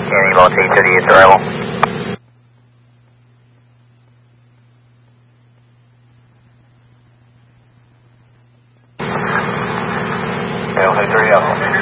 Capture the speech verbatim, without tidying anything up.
Any Lima T thirty-eight arrival. Okay, three Alpha.